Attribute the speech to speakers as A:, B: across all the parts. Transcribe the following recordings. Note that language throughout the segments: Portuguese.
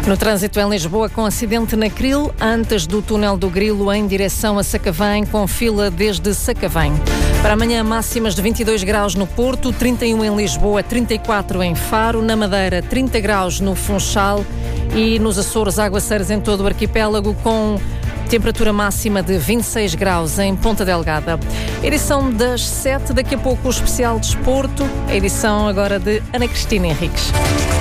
A: No trânsito em Lisboa, com acidente na Cril, antes do túnel do Grilo, em direção a Sacavém, com fila desde Sacavém. Para amanhã, máximas de 22 graus no Porto, 31 em Lisboa, 34 em Faro, na Madeira, 30 graus no Funchal e nos Açores, aguaceiros em todo o arquipélago, com temperatura máxima de 26 graus em Ponta Delgada. Edição das 7, daqui a pouco o especial Desporto, a edição agora de Ana Cristina Henriques.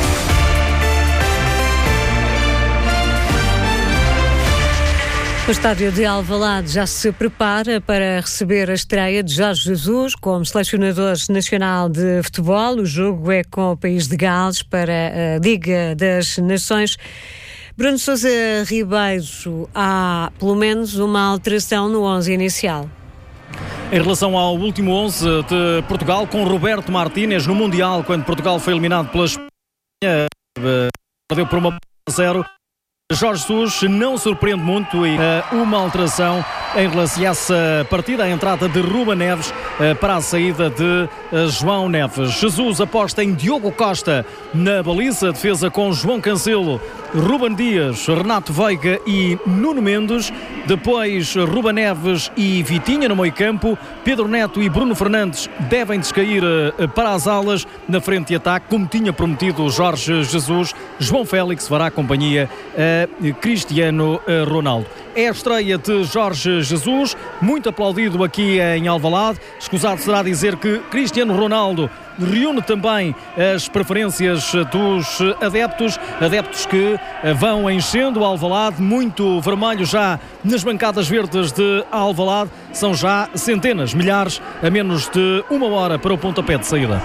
B: O estádio de Alvalade já se prepara para receber a estreia de Jorge Jesus como selecionador nacional de futebol. O jogo é com o país de Gales para a Liga das Nações. Bruno Sousa Ribeiro, há pelo menos uma alteração no 11 inicial.
C: Em relação ao último 11 de Portugal, com Roberto Martínez no Mundial, quando Portugal foi eliminado pela Espanha, perdeu por 1-0. Jorge Jesus não surpreende muito e uma alteração em relação a essa partida, a entrada de Ruben Neves para a saída de João Neves. Jesus aposta em Diogo Costa na baliza, defesa com João Cancelo, Ruben Dias, Renato Veiga e Nuno Mendes. Depois Ruben Neves e Vitinha no meio-campo. Pedro Neto e Bruno Fernandes devem descair para as alas. Na frente de ataque, como tinha prometido Jorge Jesus, João Félix fará companhia a Cristiano Ronaldo. É a estreia de Jorge Jesus, muito aplaudido aqui em Alvalade. Escusado será dizer que Cristiano Ronaldo reúne também as preferências dos adeptos que vão enchendo o Alvalade, muito vermelho já nas bancadas verdes de Alvalade. São já centenas, milhares, a menos de uma hora para o pontapé de saída.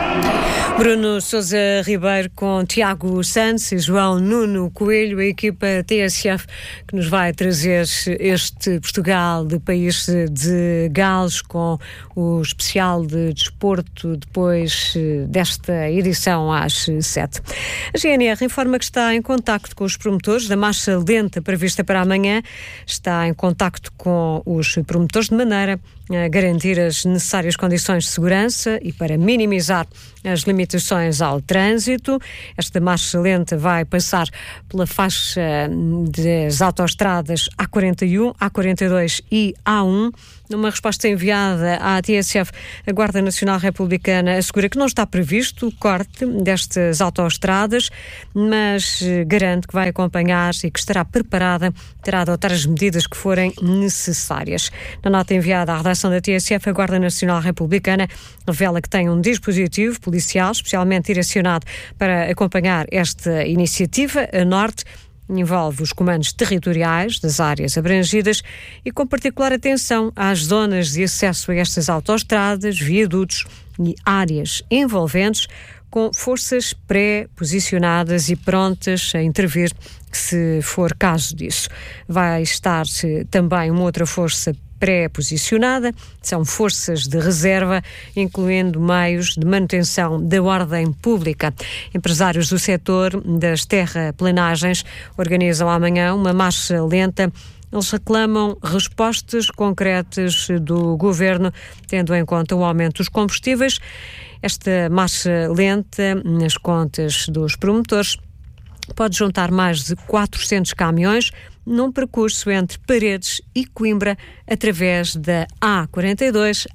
B: Bruno Sousa Ribeiro com Tiago Santos e João Nuno Coelho, a equipa TSF que nos vai trazer este Portugal de país de Gales com o especial de desporto depois desta edição às 7. A GNR informa que está em contacto com os promotores da marcha lenta prevista para amanhã. Está em contacto com os promotores de maneira a garantir as necessárias condições de segurança e para minimizar as limitações ao trânsito. Esta marcha lenta vai passar pela faixa das autoestradas A41, A42 e A1. Numa resposta enviada à TSF, a Guarda Nacional Republicana assegura que não está previsto o corte destas autoestradas, mas garante que vai acompanhar e que estará preparada para adotar as medidas que forem necessárias. Na nota enviada à redação da TSF, a Guarda Nacional Republicana revela que tem um dispositivo policial especialmente direcionado para acompanhar esta iniciativa a norte. Envolve os comandos territoriais das áreas abrangidas e com particular atenção às zonas de acesso a estas autoestradas, viadutos e áreas envolventes, com forças pré-posicionadas e prontas a intervir se for caso disso. Vai estar também uma outra força pré-posicionada, são forças de reserva, incluindo meios de manutenção da ordem pública. Empresários do setor das terraplenagens organizam amanhã uma marcha lenta. Eles reclamam respostas concretas do Governo, tendo em conta o aumento dos combustíveis. Esta marcha lenta, nas contas dos promotores, pode juntar mais de 400 caminhões num percurso entre Paredes e Coimbra, através da A42,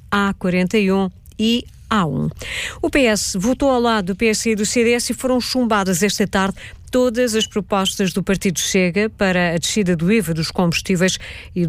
B: A41 e A1. O PS votou ao lado do PSD e do CDS e foram chumbadas esta tarde todas as propostas do Partido Chega para a descida do IVA dos combustíveis e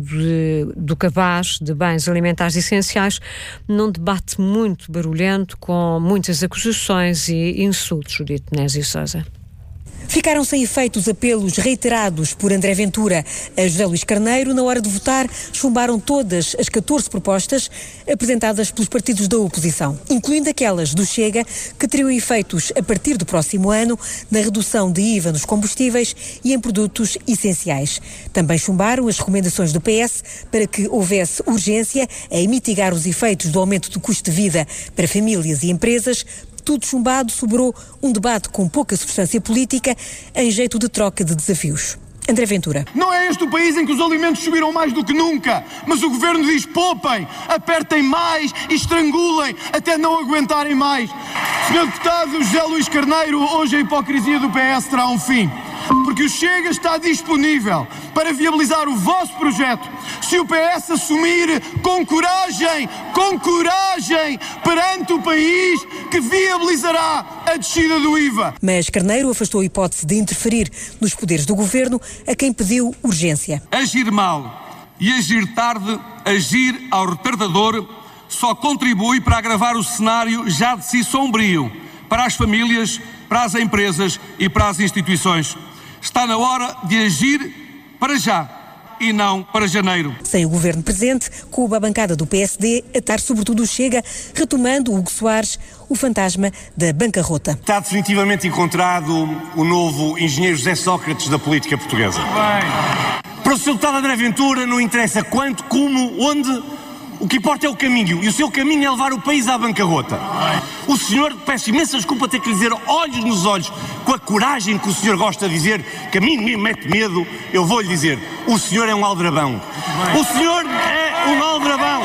B: do cabaz de bens alimentares essenciais, num debate muito barulhento, com muitas acusações e insultos, Judite Nésio Sousa.
D: Ficaram sem efeito os apelos reiterados por André Ventura a José Luís Carneiro. Na hora de votar, chumbaram todas as 14 propostas apresentadas pelos partidos da oposição, incluindo aquelas do Chega, que teriam efeitos a partir do próximo ano na redução de IVA nos combustíveis e em produtos essenciais. Também chumbaram as recomendações do PS para que houvesse urgência em mitigar os efeitos do aumento do custo de vida para famílias e empresas. Tudo chumbado, sobrou um debate com pouca substância política, em jeito de troca de desafios. André Ventura.
E: Não é este o país em que os alimentos subiram mais do que nunca, mas o governo diz poupem, apertem mais e estrangulem até não aguentarem mais. Senhor deputado José Luís Carneiro, hoje a hipocrisia do PS terá um fim. Porque o Chega está disponível para viabilizar o vosso projeto se o PS assumir com coragem perante o país que viabilizará a descida do IVA.
D: Mas Carneiro afastou a hipótese de interferir nos poderes do governo, a quem pediu urgência.
F: Agir mal e agir tarde, agir ao retardador, só contribui para agravar o cenário já de si sombrio para as famílias, para as empresas e para as instituições. Está na hora de agir para já e não para janeiro.
D: Sem o governo presente, coube a bancada do PSD atar sobretudo o Chega, retomando Hugo Soares, o fantasma da bancarrota.
G: Está definitivamente encontrado o novo engenheiro José Sócrates da política portuguesa. Para o Sr. Deputado André Ventura não interessa quanto, como, onde... O que importa é o caminho, e o seu caminho é levar o país à bancarrota. O senhor, peço imensa desculpa ter que lhe dizer olhos nos olhos, com a coragem que o senhor gosta de dizer, que a mim me mete medo, eu vou-lhe dizer, o senhor é um aldrabão. O senhor é um aldrabão.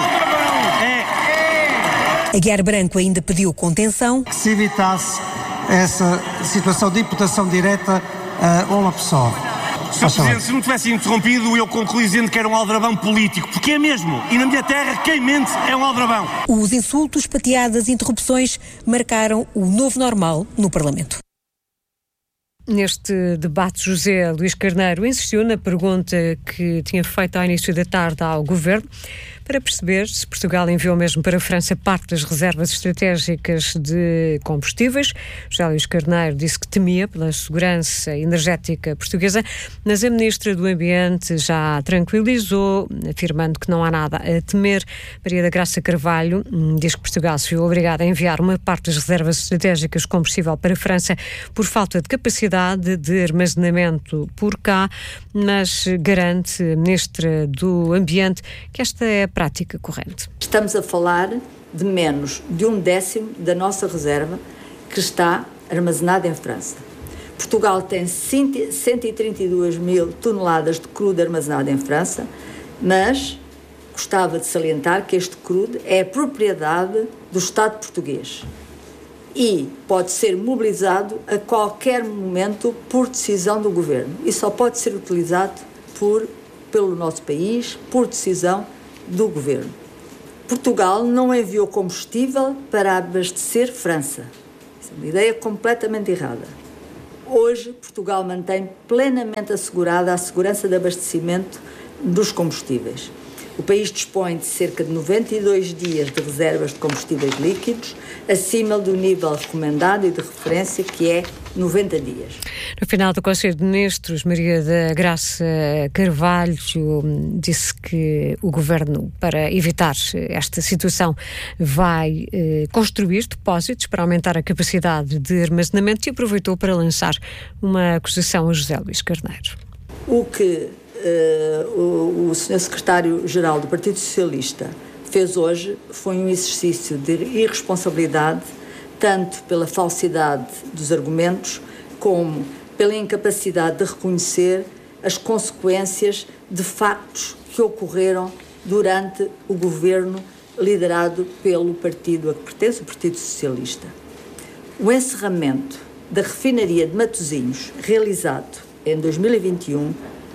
D: Aguiar Branco ainda pediu contenção.
H: Que se evitasse essa situação de imputação direta a uma pessoa.
G: Sr. Presidente, se não tivesse interrompido, eu concluí dizendo que era um aldrabão político, porque é mesmo. E na minha terra, quem mente é um aldrabão.
D: Os insultos, pateadas e interrupções marcaram o novo normal no Parlamento.
B: Neste debate, José Luís Carneiro insistiu na pergunta que tinha feito ao início da tarde ao Governo para perceber se Portugal enviou mesmo para a França parte das reservas estratégicas de combustíveis. José Luís Carneiro disse que temia pela segurança energética portuguesa, mas a Ministra do Ambiente já tranquilizou, afirmando que não há nada a temer. Maria da Graça Carvalho diz que Portugal se viu obrigado a enviar uma parte das reservas estratégicas de combustível para a França por falta de capacidade de armazenamento por cá, mas garante a Ministra do Ambiente que esta é a prática corrente.
I: Estamos a falar de menos de 1/10 da nossa reserva que está armazenada em França. Portugal tem 132 mil toneladas de crudo armazenado em França, mas gostava de salientar que este crudo é propriedade do Estado português e pode ser mobilizado a qualquer momento por decisão do Governo e só pode ser utilizado pelo nosso país por decisão do Governo. Portugal não enviou combustível para abastecer França. Isso é uma ideia completamente errada. Hoje, Portugal mantém plenamente assegurada a segurança de abastecimento dos combustíveis. O país dispõe de cerca de 92 dias de reservas de combustíveis líquidos, acima do nível recomendado e de referência, que é 90 dias.
B: No final do Conselho de Ministros, Maria da Graça Carvalho disse que o Governo, para evitar esta situação, vai construir depósitos para aumentar a capacidade de armazenamento e aproveitou para lançar uma acusação a José Luís Carneiro.
I: O que o Sr. Secretário-Geral do Partido Socialista fez hoje foi um exercício de irresponsabilidade, tanto pela falsidade dos argumentos, como pela incapacidade de reconhecer as consequências de factos que ocorreram durante o governo liderado pelo partido a que pertence, o Partido Socialista. O encerramento da refinaria de Matosinhos, realizado em 2021,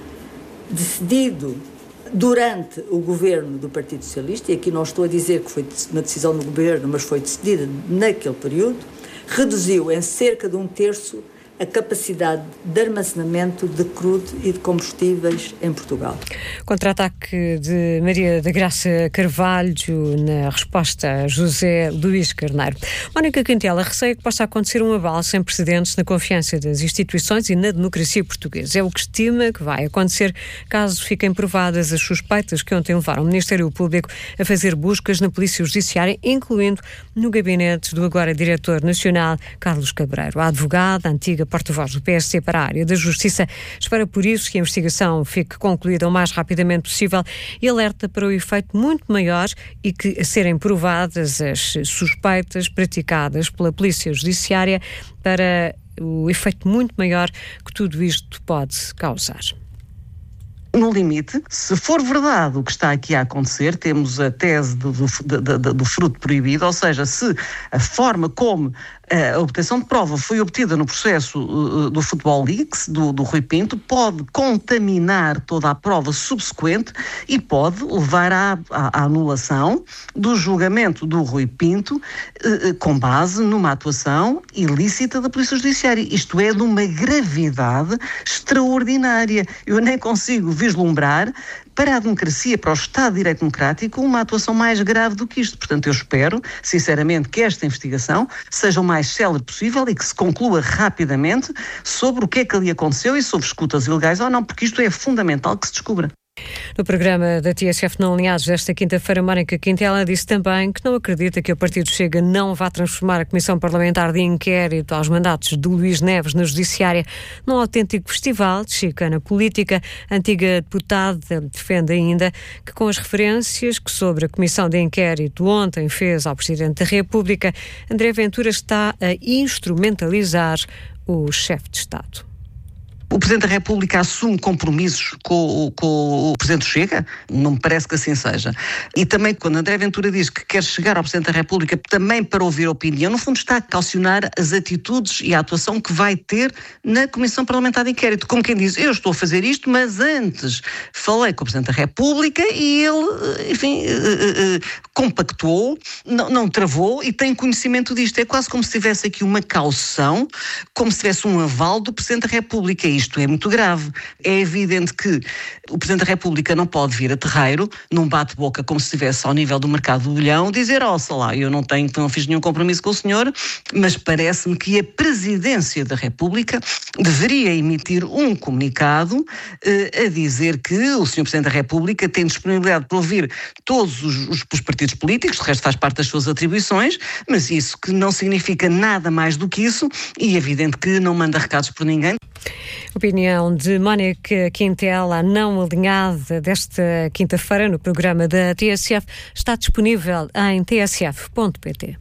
I: decidido durante o governo do Partido Socialista, e aqui não estou a dizer que foi uma decisão do governo, mas foi decidida naquele período, reduziu em cerca de 1/3 a capacidade de armazenamento de crudo e de combustíveis em Portugal.
B: Contra-ataque de Maria da Graça Carvalho na resposta a José Luís Carneiro. Mónica Quintela receia que possa acontecer um abalo sem precedentes na confiança das instituições e na democracia portuguesa. É o que estima que vai acontecer caso fiquem provadas as suspeitas que ontem levaram o Ministério Público a fazer buscas na Polícia Judiciária, incluindo no gabinete do agora Diretor Nacional, Carlos Cabreiro. A advogada, a antiga porta-voz do PSD para a área da Justiça, espera por isso que a investigação fique concluída o mais rapidamente possível e alerta para o efeito muito maior e que, a serem provadas as suspeitas praticadas pela Polícia Judiciária, para o efeito muito maior que tudo isto pode causar.
J: No limite, se for verdade o que está aqui a acontecer, temos a tese do fruto proibido, ou seja, se a forma como a obtenção de prova foi obtida no processo do Football Leaks, do Rui Pinto, pode contaminar toda a prova subsequente e pode levar à anulação do julgamento do Rui Pinto com base numa atuação ilícita da Polícia Judiciária. Isto é de uma gravidade extraordinária. Eu nem consigo vislumbrar para a democracia, para o Estado de Direito Democrático, uma atuação mais grave do que isto. Portanto, eu espero, sinceramente, que esta investigação seja o mais célere possível e que se conclua rapidamente sobre o que é que ali aconteceu e sobre escutas ilegais ou não, porque isto é fundamental que se descubra.
B: No programa da TSF Não Alinhados desta quinta-feira, Mónica Quintela disse também que não acredita que o Partido Chega não vá transformar a Comissão Parlamentar de Inquérito aos mandatos do Luís Neves na Judiciária num autêntico festival de chicana política. A antiga deputada defende ainda que, com as referências que sobre a Comissão de Inquérito ontem fez ao Presidente da República, André Ventura está a instrumentalizar o chefe de Estado.
J: O Presidente da República assume compromissos com o Presidente do Chega? Não me parece que assim seja. E também, quando André Ventura diz que quer chegar ao Presidente da República também para ouvir a opinião, no fundo está a calcionar as atitudes e a atuação que vai ter na Comissão Parlamentar de Inquérito. Como quem diz, eu estou a fazer isto, mas antes falei com o Presidente da República e ele, enfim, compactuou, não travou e tem conhecimento disto. É quase como se tivesse aqui uma caução, como se tivesse um aval do Presidente da República. Isto é muito grave. É evidente que o Presidente da República não pode vir a terreiro, num bate-boca como se estivesse ao nível do mercado do bilhão, dizer, sei lá, eu não fiz nenhum compromisso com o senhor, mas parece-me que a Presidência da República deveria emitir um comunicado a dizer que o senhor Presidente da República tem disponibilidade para ouvir todos os partidos políticos, de resto faz parte das suas atribuições, mas isso que não significa nada mais do que isso e é evidente que não manda recados por ninguém.
B: Opinião de Mónica Quintela, não alinhada desta quinta-feira no programa da TSF, está disponível em tsf.pt.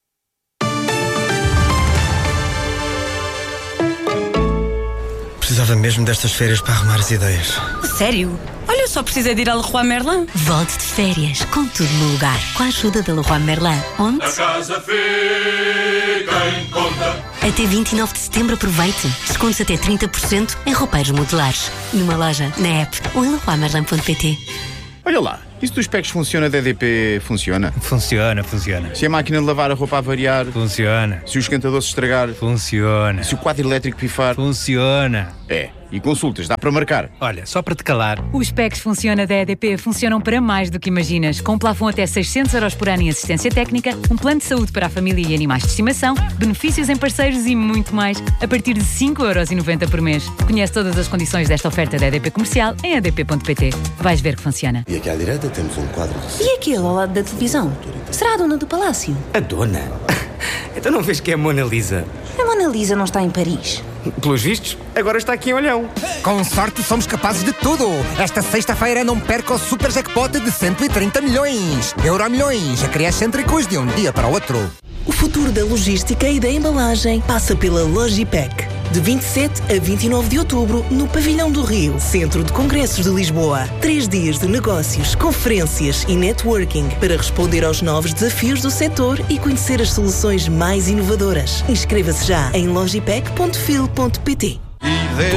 K: Precisava mesmo destas férias para arrumar as ideias.
L: Sério? Olha, eu só precisei de ir ao Leroy Merlin.
M: Volte de férias, com tudo no lugar, com a ajuda da Leroy Merlin. Onde?
N: A casa fica em conta.
M: Até 29 de setembro aproveite. Descontos até 30% em roupeiros modulares. Numa loja, na app ou em leroymerlin.pt.
O: Olha lá, isso dos PECs funciona, da EDP funciona?
K: Funciona.
O: Se a máquina de lavar a roupa a variar?
K: Funciona.
O: Se o esquentador se estragar?
K: Funciona.
O: Se o quadro elétrico pifar?
K: Funciona.
O: E consultas, dá para marcar?
K: Olha, só para te calar.
P: Os PECs Funciona da EDP funcionam para mais do que imaginas. Com um plafond até 600 € por ano em assistência técnica, um plano de saúde para a família e animais de estimação, benefícios em parceiros e muito mais, a partir de 5,90€ por mês. Conhece todas as condições desta oferta da EDP Comercial em edp.pt. Vais ver que funciona.
Q: E aqui à direita temos um quadro de...
R: E aquele ao lado da televisão? Será a dona do palácio?
Q: A dona? Então não vês que é a Mona Lisa?
R: A Mona Lisa não está em Paris.
Q: Pelos vistos, agora está aqui em Olhão.
S: Com sorte somos capazes de tudo. Esta sexta-feira não perca o super jackpot de 130 milhões. Euromilhões, a criar excêntricos de um dia para o outro.
T: O futuro da logística e da embalagem passa pela Logipec. De 27 a 29 de outubro, no Pavilhão do Rio, Centro de Congressos de Lisboa. 3 dias de negócios, conferências e networking para responder aos novos desafios do setor e conhecer as soluções mais inovadoras. Inscreva-se já em logipec.fil.pt.